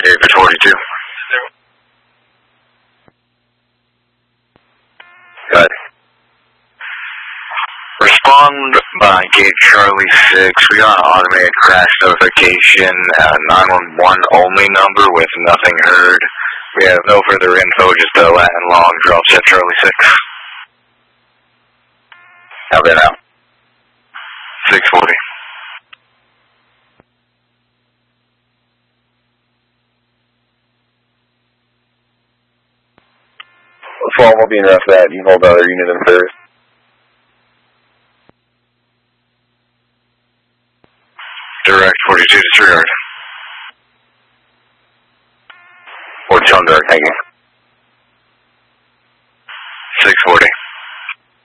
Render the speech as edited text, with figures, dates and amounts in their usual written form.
David 42. Good. Respond by gate Charlie 6. We got an automated crash notification at 911 only number with nothing heard. We have no further info, just a Latin log drop set Charlie 6. How about now? 640. Phone will be enough that you hold the other unit in first. Direct 42 disregard. 42 on direct, thank you.